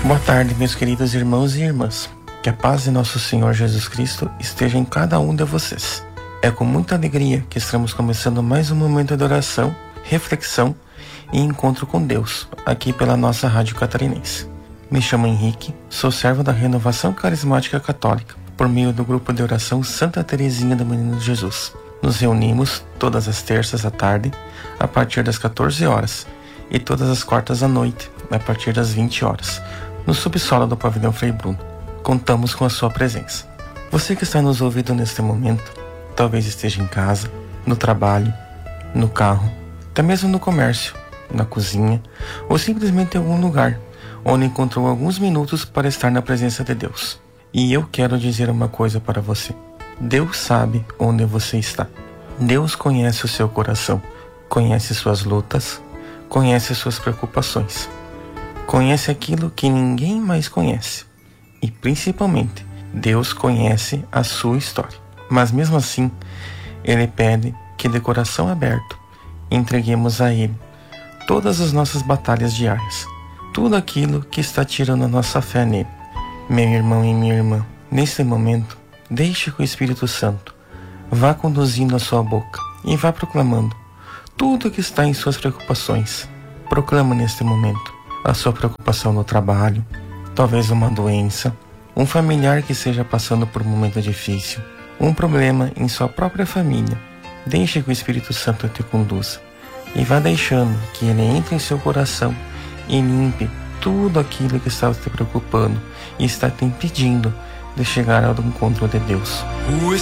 Boa tarde, meus queridos irmãos e irmãs. Que a paz de nosso Senhor Jesus Cristo esteja em cada um de vocês. É com muita alegria que estamos começando mais um momento de oração, reflexão e encontro com Deus, aqui pela nossa Rádio Catarinense. Me chamo Henrique, sou servo da Renovação Carismática Católica, por meio do grupo de oração Santa Teresinha do Menino Jesus. Nos reunimos todas as terças à tarde, a partir das 14 horas, e todas as quartas à noite, a partir das 20 horas, no subsolo do Pavilhão Frei Bruno. Contamos com a sua presença. Você que está nos ouvindo neste momento, talvez esteja em casa, no trabalho, no carro, até mesmo no comércio, na cozinha, ou simplesmente em algum lugar, onde encontrou alguns minutos para estar na presença de Deus. E eu quero dizer uma coisa para você. Deus sabe onde você está. Deus conhece o seu coração, conhece suas lutas, conhece suas preocupações. Conhece aquilo que ninguém mais conhece. E principalmente, Deus conhece a sua história. Mas mesmo assim, Ele pede que de coração aberto entreguemos a Ele todas as nossas batalhas diárias. Tudo aquilo que está tirando a nossa fé nele. Meu irmão e minha irmã, neste momento, deixe que o Espírito Santo vá conduzindo a sua boca e vá proclamando tudo que está em suas preocupações. Proclama neste momento a sua preocupação no trabalho, talvez uma doença, um familiar que esteja passando por um momento difícil, um problema em sua própria família. Deixe que o Espírito Santo te conduza e vá deixando que ele entre em seu coração e limpe tudo aquilo que está te preocupando e está te impedindo de chegar ao encontro de Deus.